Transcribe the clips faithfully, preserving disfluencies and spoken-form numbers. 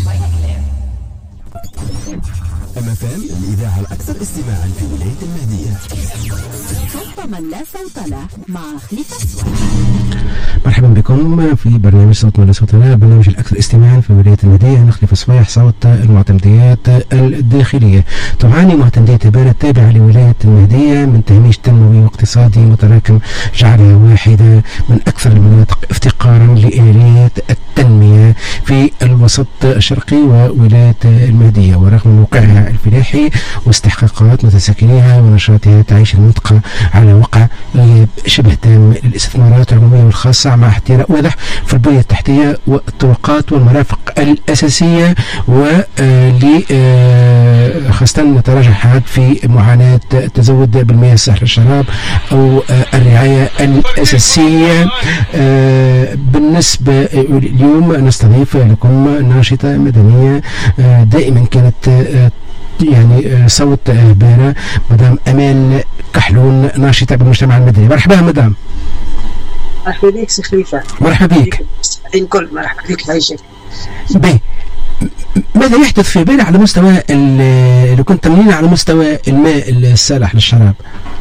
أم إف إم الإذاعة الأكثر استماعا في ولاية المهدية. صوت من لا صوت له مع خليفة سويح. مرحبا بكم في برنامج صوت من لا صوت له، برنامج الأكثر استماعا في ولاية المهدية. أنا خليفة سويح، صوت المعتمديات الداخلية. تعاني معتمدية تبارة التابعة لولاية المهدية من تهميش تنموي واقتصادي متراكم جعلها واحدة من أكثر المناطق افتقارا لآلية التنمية في الوسط الشرقي وولاية المهدية، ورغم موقعها الفلاحي واستحقاقات متساكنيها ونشاطها تعيش المنطقة على وقع شبه تام للاستثمارات العمومية والخاصة مع احتراق واضح في البنية التحتية والطرقات والمرافق الأساسية، ول خاصة نتراجع حاد في معاناة التزود بالمياه الصالحة للشراب أو الرعاية الأساسية. بالنسبة اليوم نستضيف لكم ناشطة مدنية دائما كانت يعني صوت بارة، مدام أمال كحلون، ناشطة بالمجتمع المدني. مرحبا مدام. مرحبا بك سي خليفة. مرحبا بك الكل. مرحبا بك تعيشك. بي ماذا يحدث في بارة على مستوى اللي كنت تمنين على مستوى الماء الصالح للشراب؟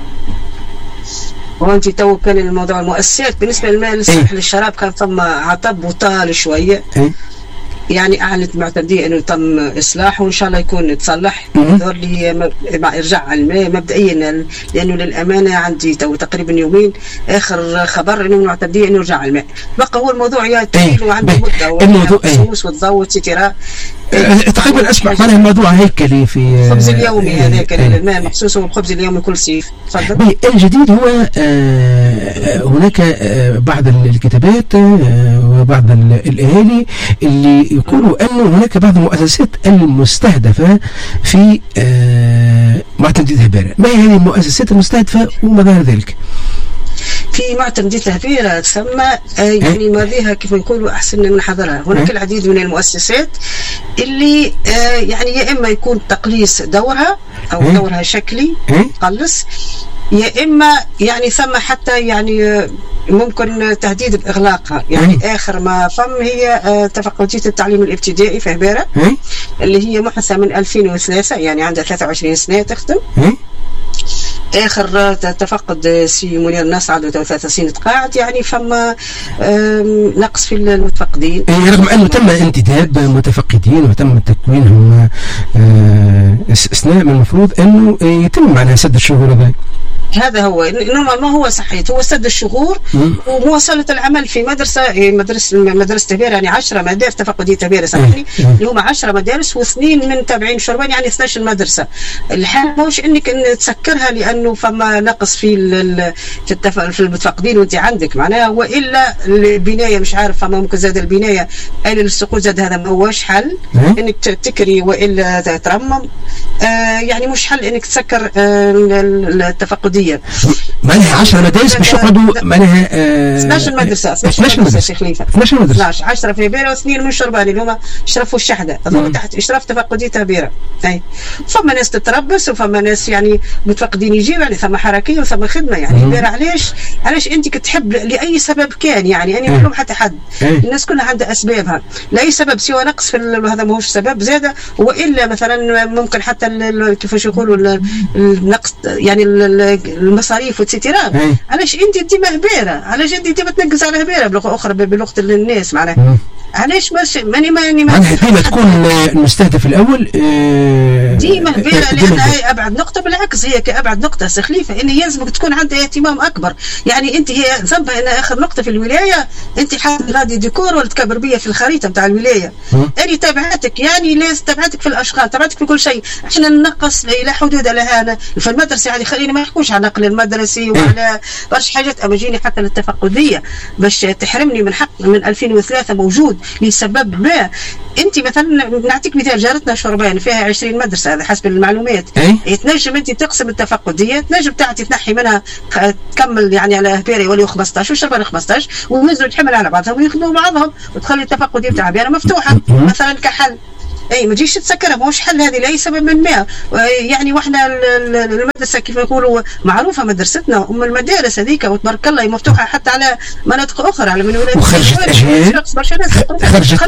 وانت تو كان الموضوع المؤسسات بالنسبة للماء الصالح ايه؟ للشراب كان ثم عطب وطال شوية ايه؟ يعني اعلنت المعتمديه انه تم اصلاحه وان شاء الله يكون يتصلح. دور لي يرجع الماء مبدئيا، لانه للامانه عندي تو تقريبا يومين اخر خبر انه المعتمديه انه رجع الماء. بقى هو الموضوع يا طويل وعنده مده الموضوع والخصوص والضوء والستيرا تقريبا اسمع معناها الموضوع هيكلي في الخبز اليومي هذاك الماء المخصوص هو الخبز اليومي كل صيف. تفضل. الجديد هو آه هناك آه بعض الكتابات آه وبعض الاهالي اللي يقولوا أنه هناك بعض المؤسسات المستهدفة في آه معتمدية بارة. ما هي هذه المؤسسات المستهدفة ومظاهر ذلك؟ في معتمدية بارة تسمى آه يعني ماضيها كيف نقولوا أحسن من حضرها. هناك العديد من المؤسسات اللي آه يعني يا إما يكون تقليص دورها أو دورها شكلي قلص، يا إما يعني ثم حتى يعني ممكن تهديد بإغلاقها. يعني أي. آخر ما فم هي تفقدية التعليم الابتدائي في هبارة اللي هي محدثة من ألفين وثلاثة، يعني عندها ثلاثة وعشرين سنة تختم. أي. آخر تفقد سي منير ناصر عنده ثلاث سنين تقاعد، يعني فما نقص في المتفقدين. إيه رغم أنه تم انتداب متفقدين وتم تكوينهم استثناء، من المفروض أنه يتم معناها سد الشهور هذا. هذا هو نورمال ما هو صحيح، هو سد الشهور ومواصلة العمل في مدرسة مدرسة مدرسة تبيرة، يعني عشرة مدارس تفقدية تبيرة سامحني اللي هم عشرة مدارس واثنين من تابعين شربان، يعني اثناش مدرسة. الحال ماهوش انك ان تسكرها لانه فما نقص في في التف... في المتفقدين وانت عندك معناها، والا البناية مش عارف فما ممكن زاد البناية قال السقوط زاد، هذا ما هوش حل انك تكري والا ترمم. آه يعني مش حل انك تسكر آه التفقدية. معناها عشرة مدارس مش يقعدوا معناها اثناش مدرسة اثناش مدرسة شيخ خليفة اثناش مدرسة اثناش عشرة في بيرة واثنين من شرباني اللي هما اشرفوا الشحدة اظن تحت اشراف تفقدية بيرة. اي فما ناس تتربص وفما ناس يعني متفقدين يجيب، يعني ثم حركية وثم خدمة. يعني بيرة علاش علاش انت كتحب لاي سبب كان، يعني انا ملوم حتى حد، الناس كلها عندها اسبابها لاي سبب سوى نقص في هذا ماهوش سبب زيادة، والا مثلا ممكن حتى كيفاش يقولوا النقص يعني المصاريف والستيران. علاش انت انت مهبيره، علاش انت انت بتنقص على هبيره بلغه اخرى بلغه الناس معناها. علاش ماشي ماني ماني معناها ديما تكون المستهدف الاول اه ديما هبيره، لانها هي ابعد نقطه. بالعكس هي كابعد نقطه سخليفه ان يلزمك تكون عندها اهتمام اكبر. يعني انت هي ذنبها ان اخر نقطه في الولايه انت حاط رادي ديكور ولا تكبر بيا في الخريطه نتاع الولايه. انا تابعتك يعني لازم تابعتك في الاشغال، تابعتك في كل شيء. احنا ننقص الى حدود لها في المدرسه، يعني خلينا ما نحكوش عن نقل المدرسي وعلى برشا حاجات اماجيني حتى للتفقديه باش تحرمني من حق من ألفين وثلاثة موجود لسبب ما. انت مثلا نعطيك مثال، جارتنا شربان فيها عشرين مدرسه هذا حسب المعلومات. تنجم انت تقسم التفقديه، تنجم تاعتي تنحي منها تكمل يعني على هبيري ولي خمسطاش وشربان خمسطاش وينزلوا تحمل على بعضهم ويخدموا بعضهم وتخلي التفقديه بتاع بيرة مفتوحه مثلا كحل. اي ما تجيش تسكرها، ماهوش حل هذه لاي سبب من ما. يعني واحنا المدرسه كيف يقولوا معروفه مدرستنا ام المدارس هذيك وتبارك الله مفتوحه حتى على مناطق اخرى على من ولايات وخرجت اجيال خرجت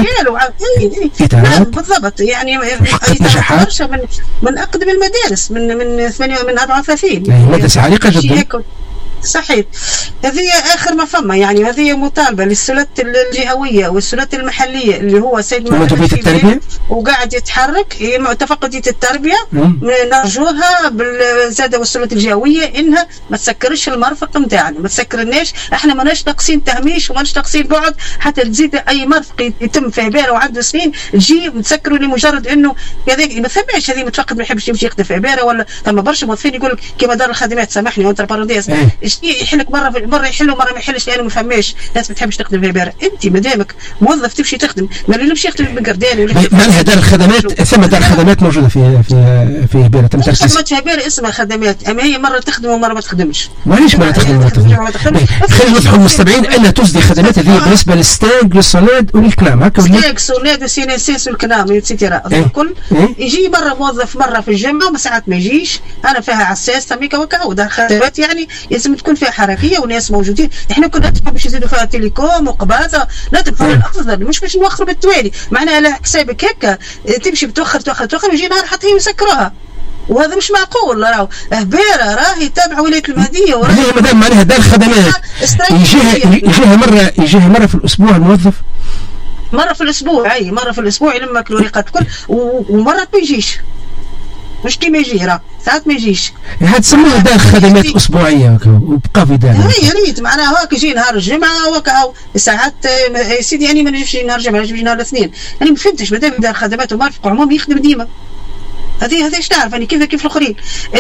اجيال نعم بالضبط. يعني برشا من من اقدم المدارس من من ثمانية من أربعة وثلاثين مدرسه عريقه جدا صحيح. هذه اخر ما فما يعني هذه مطالبه للسلطات الجهويه والسلطات المحليه اللي هو سيد التربيه وقاعد يتحرك تفقديه التربيه نرجوها بالزاده والسلطات الجهويه انها ما تسكرش المرفق نتاعنا، ما تسكرناش احنا ماناش ناقصين تهميش وماناش ناقصين بعد حتى تزيد اي مرفق يتم فيه بيره وعنده سنين تجي متسكروا لمجرد انه هذاك ما ثماش هذه متفقد ما يحبش يمشي يخدم في بيره ولا ثم برشا موظفين يقول لك كيما دار الخدمات سامحني وانت باروديس يحلك مره مره يحل ومره ما يحلش لانه ما فهماش ناس ما تحبش تخدم في بيره. انت مادامك موظف تمشي تخدم ما يمشي يخدم بالقردان ولا مالها دار الخدمات ثم دار خدمات موجوده في في في بيره تم تاسيس خدمات في بيره اسمها خدمات اما هي مره تخدم ومره ما تخدمش. معليش مره تخدم ومره تخدم. خلينا نوضحوا للمستمعين انها تصدي خدمات هذه بالنسبه للستاج للصناد والكلام هكا ولا ستاج صناد وسيناسيس والكلام وتسيتيرا الكل يجي مره موظف مره في الجمعه وساعات ما يجيش. انا فيها عساس تميكا وكا ودار خدمات يعني لازم تكون فيها حركيه وناس موجودين. احنا كنا نتحب باش يزيدوا فيها تيليكوم وقباضه لا تبقى الافضل مش باش نوخروا بالتوالي معناها على حسابك هكا تمشي بتوخر توخر توخر ويجي نهار حتى يسكروها وهذا مش معقول. راهو هبيره راهي تابعه ولايه المهديه وراهي مادام معناها دار خدمات يجيها يجيها مره يجيها مره في الاسبوع الموظف مره في الاسبوع اي مره في الاسبوع يلمك الورقات الكل ومرات ما يجيش مش كيما يجي راه ساعات ما يجيش. هاد تسموها دار خدمات اسبوعيه وبقى في دار هي ريت معناها هاك يجي نهار الجمعه وكا ساعات يا سيدي يعني ما نجيش نهار الجمعه نجي نهار الاثنين. انا ما فهمتش مادام دار خدمات ومرفق عمومي يخدم ديما هذه هذا ايش تعرف يعني كيف كيف الاخرين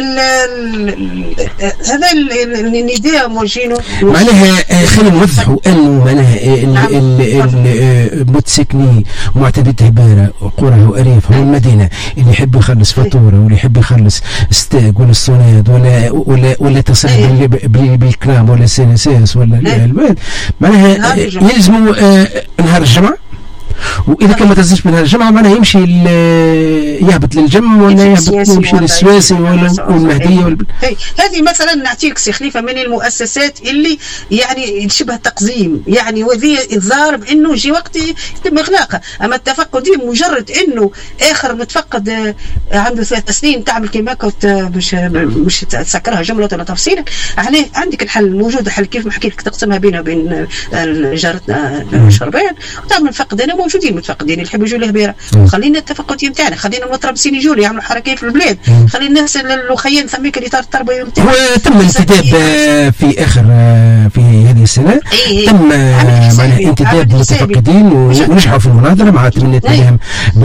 هذا النداء موجهينه معناها خلينا نوضحوا انه معناها المتسكنين ومعتمدي هباره وقرى وارياف والمدينه اللي يحب يخلص فاتوره واللي يحب يخلص ستاك ولا الصوناد ولا ولا ولا تصل بالكلام ولا سي اس اس ولا المال معناها يلزموا نهار الجمعه. واذا كان ما تنزلش من الجمعه معناها يمشي يهبط للجم ولا يهبط يمشي للسواسي ولا والمهديه ولا هذه مثلا نعطيك سي خليفه من المؤسسات اللي يعني شبه تقزيم يعني وذي الظاهر بانه يجي وقت يتم اغلاقها. اما التفقد مجرد انه اخر متفقد عنده ثلاث سنين تعمل كيما كنت مش مش تسكرها جمله ولا تفصيلا عليه عندك الحل موجود حل كيف ما حكيت لك تقسمها بينها وبين جارتنا شربان وتعمل فقد انا موجودين متفقدين اللي يحبوا يجوا لهبيره خلينا التفقديه نتاعنا خلينا المتربصين يجوا يعملوا حركات في البلاد خلينا الناس الوخيين نسميك اللي اطار التربيه نتاعهم. وتم الانتداب في اخر في هذه السنه إيه تم معناها انتداب المتفقدين ونجحوا في المناظره مع تمنيت لهم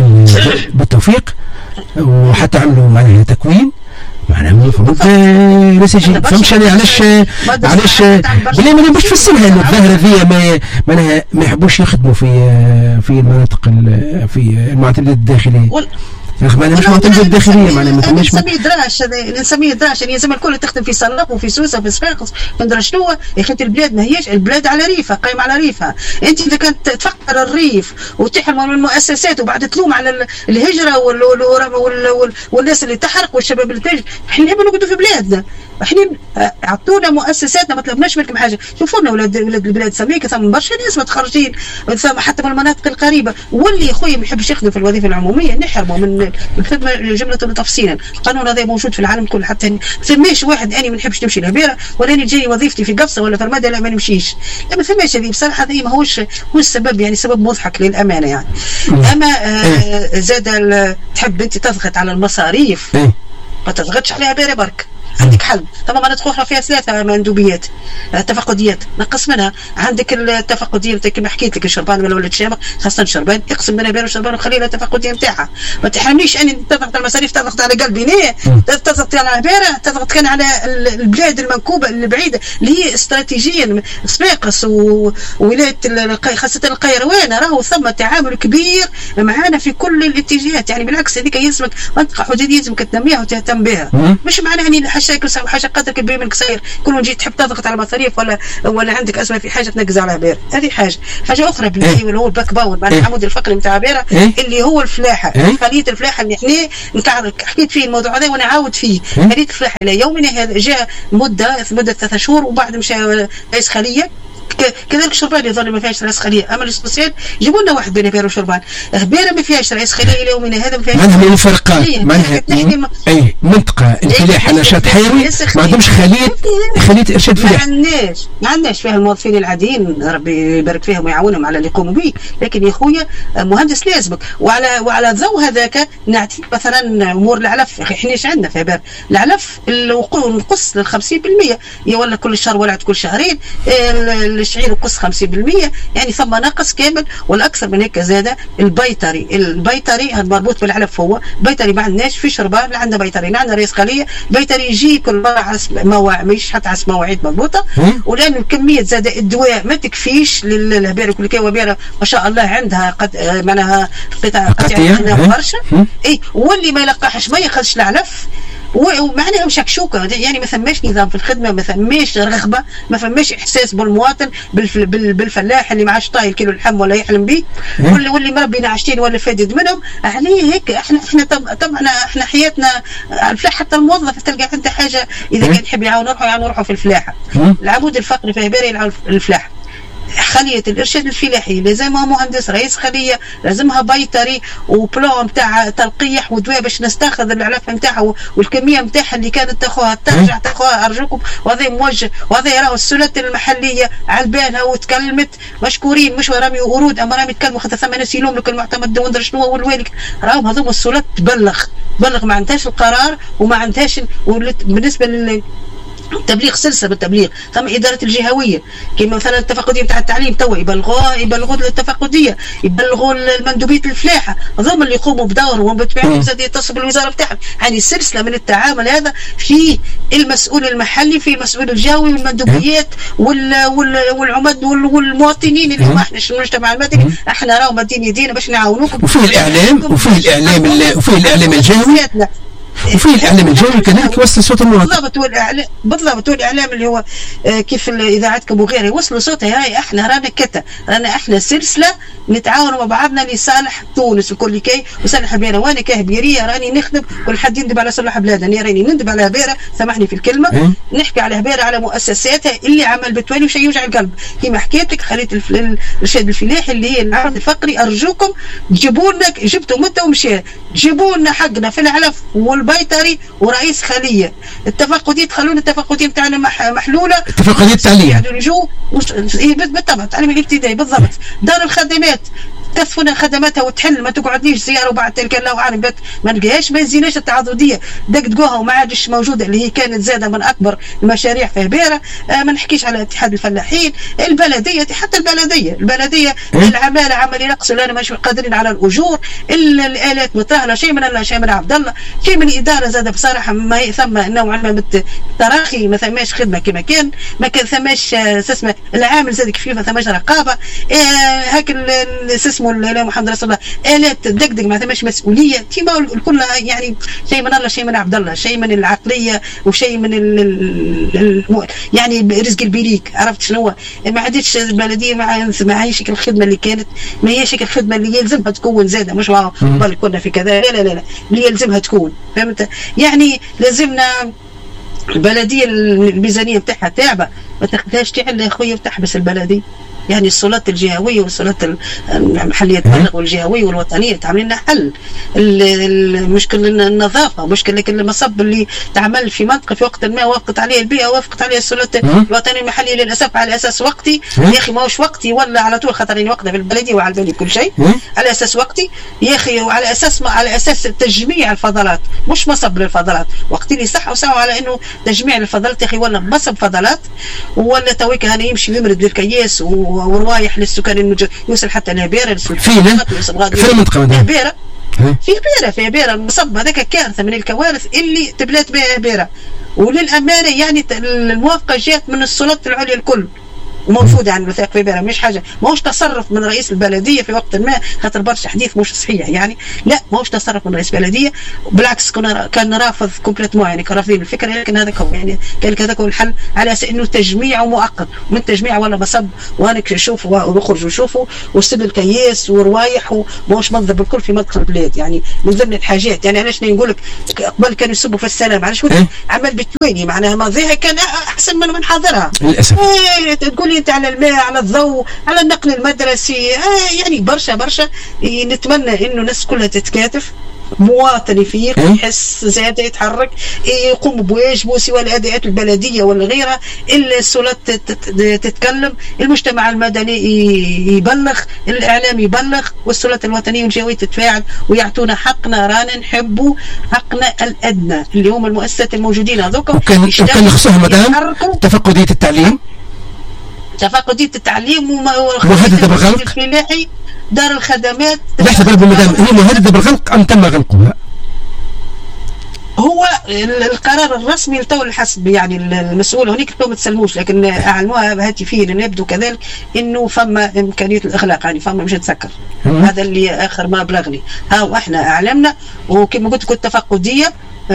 بالتوفيق وحتى عملوا معناها تكوين معناها المفروض نسيجي فهمش انا علاش علاش بلي ما نبش نفسرها انه الظاهره ذي ما معناها ما يحبوش يخدموا في في المناطق في المعتمدات الداخليه معناها مش معتمدات الداخليه معناها ما تماش نسميه دراش هذا نسميه دراش يعني لازم الكل تخدم في صلاق وفي سوسه وفي صفاقس ندرى شنو يا اخي البلاد ما هيش البلاد على ريفها قايمه على ريفها. انت اذا كنت تفكر الريف وتحرم من المؤسسات وبعد تلوم على الهجره وال وال والناس اللي تحرق والشباب اللي تهجر احنا نحب نقعدوا في بلادنا احنا عطونا مؤسساتنا ما طلبناش منكم حاجه. شوفوا لنا ولاد ولاد البلاد سميك ثم برشا ناس متخرجين ثم حتى من المناطق القريبه واللي خويا ما يحبش يخدم في الوظيفه العموميه نحرمه من الخدمه جمله تفصيلا. القانون هذا موجود في العالم كله حتى ثماش واحد اني ما نحبش نمشي لهبيره ولا اني جاي وظيفتي في قفصه ولا في المدى لا ما نمشيش لا ما ثماش هذه بصراحه هذه ماهوش هو السبب يعني سبب مضحك للامانه يعني. اما آه زاد تحب انت تضغط على المصاريف ما تضغطش عليها بيري برك عندك حل. طبعا ما ندخلها فيها ثلاثه مندوبيات تفقديات نقص منها. عندك التفقديه نتاع كما حكيت لك الشربان ولا ولد شامخ خاصه الشربان اقسم بينها وبين الشربان وخلي لها التفقديه نتاعها. ما تحرمنيش اني تضغط على المصاريف تضغط على قلبي ليه تضغط على الهبيره تضغط كان على البلاد المنكوبه البعيده اللي هي استراتيجيا صفاقس وولايه خاصه القيروان راهو ثم تعامل كبير معانا في كل الاتجاهات يعني بالعكس هذيك يلزمك منطقه حدوديه يلزمك تنميها وتهتم بها مش معناها اني مشاكل حاجه قدر كبير منك صاير كل جيت تحب تضغط على المصاريف ولا ولا عندك ازمه في حاجه تنقز على بير. هذه حاجه حاجه اخرى بالله إيه؟ اللي هو الباك باور مع العمود الفقري نتاع بيره إيه؟ اللي هو الفلاحه إيه؟ خليه الفلاحه اللي احنا نتاع حكيت فيه الموضوع هذا وانا عاود فيه إيه؟ خليه الفلاحه الى يومنا هذا جاء مده مده ثلاثة شهور وبعد مشى رئيس خليه كذلك شربان يظل ما فيهاش رئيس خليه. اما الاسبوسيال جيبوا لنا واحد بين بير وشربان بيره ما فيهاش رئيس خليه الى يومنا هذا ما فيهاش معناها الفرقات معناها اي منطقه الفلاحه نشاط حيوي ما عندهمش خليه خليه ارشاد فلاحه. ما عندناش ما عندناش فيها الموظفين العاديين ربي يبارك فيهم ويعاونهم على اللي يقوموا به. لكن يا خويا مهندس لازمك وعلى وعلى ضوء هذاك نعطي مثلا امور العلف احنا ايش عندنا في بير العلف نقص لل خمسين بالمئة يا ولا كل شهر ولا كل شهرين الشعير يقص خمسين بالمئة يعني ثم نقص كامل. والاكثر من هيك زاد البيطري البيطري مربوط بالعلف هو بيطري ما عندناش في شربان لا عندنا بيطري لا عندنا رئيس خليه بيطري يجي كل مره على مواعيد مش حتى على مواعيد مضبوطه. ولان الكميه زاد الدواء ما تكفيش للبيره كل كي وبيره ما شاء الله عندها قد معناها قطع قطع برشا اي واللي ما يلقاحش ما ياخذش العلف ومعناها شكشوكه يعني ما ثماش نظام في الخدمه ما ثماش رغبه ما ثماش احساس بالمواطن بالفلاح اللي معاش طايل كيلو اللحم ولا يحلم به واللي واللي مربي نعشتين ولا فادد منهم. عليه هيك احنا احنا طبعا احنا حياتنا الفلاح حتى الموظف تلقى انت حاجه اذا كان يحب يعاون روحه يعاون روحه في الفلاحه. العمود الفقري في بير يلعب الفلاحه خليه الارشاد الفلاحي لازمها مهندس رئيس خليه لازمها بيطري وبلان نتاع تلقيح ودواء باش نستاخذ العلف نتاعها والكميه نتاعها اللي كانت تاخذها ترجع تاخذها ارجوكم. وهذا موجه وهذا راهو السلات المحليه على بالها وتكلمت مشكورين مش رامي ورود اما رامي تكلموا خاطر ثم ناس يلوم لك المعتمد وندر شنو والوالك راهم هذوما السلات تبلغ تبلغ ما عندهاش القرار وما عندهاش بالنسبه لل تبليغ سلسله بالتبليغ ثم اداره الجهويه كما مثلا التفقديه نتاع التعليم توا يبلغوها يبلغوا التفقديه يبلغوا المندوبيه الفلاحه هذوما اللي يقوموا بدورهم وبالتالي زاد يتصل بالوزاره بتاعهم. يعني سلسله من التعامل هذا في المسؤول المحلي في المسؤول الجهوي والمندوبيات وال وال والعمد والمواطنين اللي ما احنا المجتمع المدني احنا راهو مادين يدينا باش نعاونوكم. وفيه الاعلام وفيه الاعلام وفيه الاعلام الجهوي وفي الاعلام الجوي كذلك يوصل صوت المواطن بالضبط. والاعلام بالضبط والاعلام اللي هو آه كيف اذاعتكم وغيره يوصلوا صوتها. هاي احنا رانا كتا رانا احنا سلسله نتعاونوا مع بعضنا لصالح تونس وكل كي وصالح بيرة. وانا كهبيريه راني نخدم كل حد يندب على صلاح بلادنا راني نندب على بيرة سامحني في الكلمه إيه؟ نحكي على بيرة على مؤسساتها اللي عمل بتولي وشيء يوجع القلب كما حكيت لك خليت الارشاد الفلاحي اللي هي العرض الفقري. ارجوكم جيبوا لنا جبتوا متى ومشى جيبوا لنا حقنا في العلف والبيطري ورئيس خليه. التفقديه تخلون التفقديه نتاعنا محلوله التفقديه التعليميه بالطبع التعليم الابتدائي بالضبط. دار الخدمات تكثفنا خدماتها وتحل ما تقعدليش زياره وبعد تلك الله اعلم ما نلقاهاش ما يزيناش التعاضديه دقدقوها وما عادش موجوده اللي هي كانت زاده من اكبر المشاريع في بيره. آه ما نحكيش على اتحاد الفلاحين البلديه حتى البلديه البلديه العماله عمل ينقصوا لنا مش قادرين على الاجور الالات متاهله شيء من الله شيء من عبد الله شيء من الاداره زاد بصراحه ما ثم نوعا ما بالتراخي ما ثماش خدمه كما كان ما كان ثماش اسمه العامل زاد كيف ما ثماش رقابه. آه هاك اسمه لا محمد رسول الله آلات دقدق ما ثماش مسؤوليه كما الكل يعني شيء من الله شيء من عبد الله شيء من العقليه وشيء من ال ال يعني رزق البريك. عرفت شنو ما عادتش البلديه ما معهاش الخدمه اللي كانت ما هيش الخدمه اللي يلزمها تكون زاده مش بل كنا في كذا لا لا لا, لا. اللي يلزمها تكون فهمت يعني لازمنا البلديه الميزانيه بتاعها تعبه ما تاخذهاش تعل يا خويا وتحبس البلديه. يعني السلطات الجهويه والسلطات المحليه تبلغ والجهويه والوطنيه تعمل لنا حل المشكل النظافه مشكل لكن المصب اللي تعمل في منطقه في وقت ما وافقت عليه البيئه وافقت عليه السلطات الوطنيه المحليه للاسف على اساس وقتي يا اخي ماهوش وقتي ولا على طول خاطر اني وقتها في البلديه وعلى بالي كل شيء على اساس وقتي يا اخي وعلى اساس ما على اساس تجميع الفضلات مش مصب للفضلات وقتي لي صح وساوى على انه تجميع الفضلات يا اخي ولا مصب فضلات ولا تويك هنا يمشي يمرد بالكياس و وروايح للسكان الموجود يوصل حتى لهبيره فينا في المنطقه هبيره في بيره في بيره المصب هذاك كارثه من الكوارث اللي تبلات بها بيره. وللامانه يعني الموافقه جات من السلطات العليا الكل وموجوده عن الوثائق في بيرة، مش حاجه ماهوش تصرف من رئيس البلديه في وقت ما، خاطر برشا حديث مش صحيح يعني، لا ماهوش تصرف من رئيس البلديه، بالعكس كنا كان رافض كومبليتمون يعني، كان رافضين الفكره، لكن هذا هو يعني قال لك هذاك هو الحل، على اساس انه تجميع مؤقت، من تجميع ولا بصب وانك شوفوا ونخرجوا وشوفوا وسد الكياس وروايح وماهوش منظر بالكل في مدخل البلاد يعني، من ضمن الحاجات يعني. علاش نقول لك قبل كانوا يسبوا في السلام، علاش قلت عمل بتواني معناها ماضيها كان احسن من من حاضرها للاسف. ايه تقول لي انت على الماء، على الضوء، على النقل المدرسي، ايه يعني برشا برشا. نتمنى انه الناس كلها تتكاتف، مواطن يفيق يحس زاد يتحرك، يقوم بواجبه سواء الاداءات البلديه ولا غيرها، السلطات تتكلم، المجتمع المدني يبلغ، الاعلام يبلغ، والسلطات الوطنيه والجهويه تتفاعل ويعطونا حقنا، رانا نحبوا حقنا الادنى اللي هم المؤسسات الموجودين هذوك. وكان وكان يخصهم مدام تفقديه التعليم، تفقديه التعليم ومهدده بالغلق الفلاحي، دار الخدمات. لحظه بالكم مدام، هي مهدده بالغلق ام تم غلقها؟ هو القرار الرسمي لتو الحسب يعني المسؤول هناك تو ما تسلموش، لكن اعلنوها هاتفيا ان يبدو كذلك انه فما امكانيه الاغلاق يعني، فما مش تسكر. هذا اللي اخر ما بلغني، ها احنا اعلمنا، وكما قلت كنت تفقديه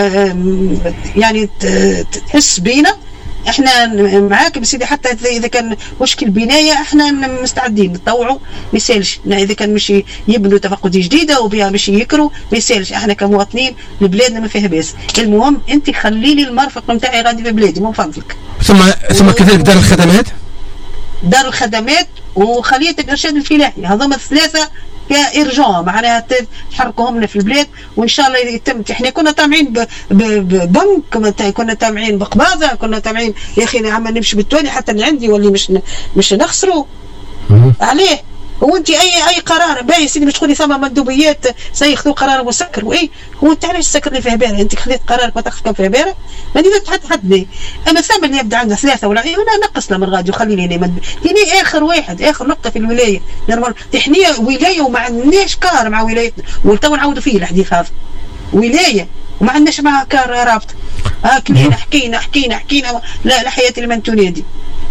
يعني تحس بينا، احنا معاك بسيدي، حتى اذا كان مشكل بنايه احنا مستعدين نتطوعوا، ما يسالش اذا كان مش يبنوا تفقديه جديده وبها مش يكروا، ما يسالش، احنا كمواطنين لبلادنا ما فيها باس. المهم انت خلي لي المرفق نتاعي غادي في بلادي من فضلك. ثم ثم كذلك دار الخدمات، دار الخدمات وخليه الارشاد الفلاحي، هذوما الثلاثه كإرجاء معناها تحركوهم لنا في البلاد، وإن شاء الله يتم. احنا كنا طامعين ببنك، كنا طامعين بقباضة، كنا طامعين يا أخي نعم نمشي بالتواني حتى اللي عندي واللي مش مش نخسروا عليه. هو انت اي اي قرار باهي سيدي مش تقولي ثم مندوبيات سياخذوا قرار مسكر، وايه هو انت علاش تسكرني فيها بارة؟ انت خذيت قرارك ما تاخذ كان فيها بارة، ما نزلت حتى حد. اما ثم اللي يبدا عنده ثلاثه ولا انا نقص له من غادي وخليني لي يعني اخر واحد اخر نقطه في الولايه نورمال. احنا ولايه وما عندناش كار مع ولايتنا، وتو نعاودوا فيه الحديث هذا، ولايه وما عندناش معها كار رابط. هاكلينا حكينا حكينا حكينا لا لا حياه لمن تنادي.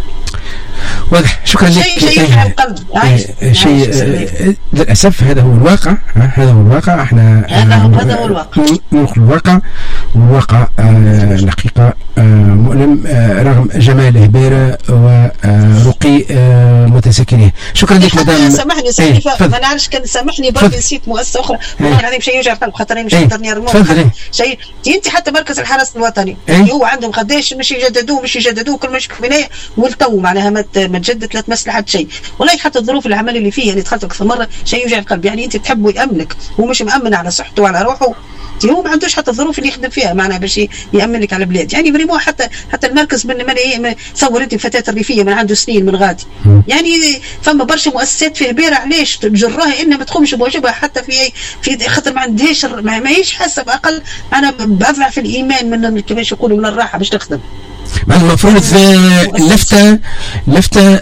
واضح. شكرا لك. شيء شيء على القلب، شيء للاسف هذا هو الواقع، هذا هو الواقع. احنا هذا هو الواقع، ننقل الواقع، والواقع الحقيقه مؤلم رغم جمال هبيره ورقي متساكنيه. شكرا لك مدام. سامحني سامحني ما نعرفش كان سامحني برك نسيت مؤسسه اخرى والله العظيم شيء يوجع القلب، خاطر مش نقدر نرموه شيء. انت حتى مركز الحرس الوطني هو عندهم قداش مش يجددوه مش يجددوه كل مش بنايه والتو معناها ما تجدد لا تمس لحد شيء. والله حتى الظروف العمل اللي فيه يعني دخلت اكثر مره شيء يوجع القلب يعني. انت تحبه يامنك ومش مامن على صحته وعلى روحه، هو ما عندوش حتى الظروف اللي يخدم فيها معناها باش يامن لك على بلاد يعني بريمو. حتى حتى المركز من من تصور انت فتاه ريفيه من عنده سنين من غادي يعني فما برشا مؤسسات في هبيره علاش تجرها انها ما تقومش بواجبها حتى في في خاطر ما عندهاش ما هيش حاسه باقل انا باضعف الايمان من كيفاش يقولوا من الراحه باش تخدم. المفروض لفتة لفتة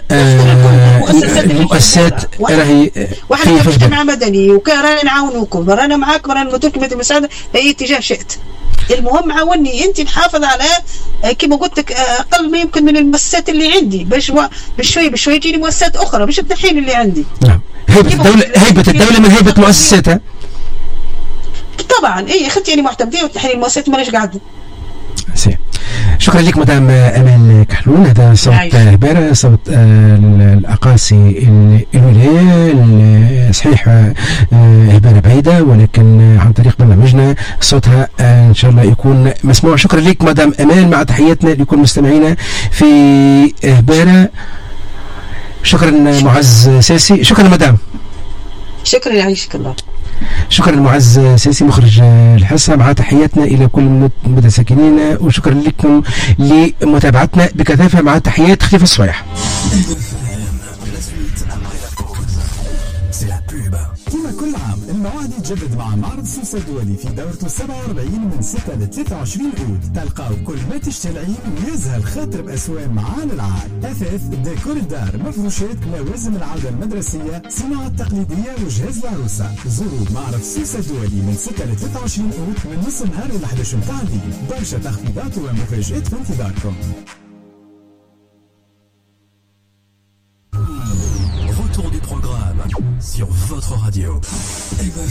المؤسسات راهي واحنا كمجتمع مدني ورانا نعاونوكم رانا معاكم رانا نمدوكم المساعدة أي اتجاه شئت. المهم عاوني أنت نحافظ على كما قلت لك أقل ما يمكن من المؤسسات اللي عندي باش بشوي بشوي تجيني مؤسسات أخرى باش تنحين اللي عندي. نعم. هيبة الدولة هيبة الدولة من هيبة مؤسساتها. طبعا إيه أخذت يعني معتمدين وتنحين المؤسسات ماليش قاعدة. سي. شكرا لك مدام امال كحلون. هذا صوت هبيره، صوت الاقاصي الولايه. صحيح هبيره بعيده ولكن عن طريق برنامجنا صوتها ان شاء الله يكون مسموع. شكرا لك مدام امال، مع تحياتنا لكل مستمعينا في هبيره. شكرا معز ساسي. شكرا مدام. شكرا يعيشك الله. شكرا معز ساسي مخرج الحصة، مع تحياتنا إلى كل المتساكنين، وشكرا لكم لمتابعتنا بكثافة، مع تحيات خفيف الصويح. كما كل عام الموعد يتجدد مع معرض سوسة الدولي في دورته سبعة وأربعين من ستة ل ثلاثة وعشرين أود. تلقاو كل ما تشتهي ويزهى الخاطر بأسوان معان العاد، أثاث، ديكور الدار، مفروشات، لوازم العودة المدرسية، صناعة تقليدية وجهاز العروسة. زوروا معرض سوسة الدولي من ستة ل ثلاثة وعشرين أود من نص النهار إلى أحد عشر متاع الليل. برشا تخفيضات ومفاجآت في انتظاركم. programme sur votre radio.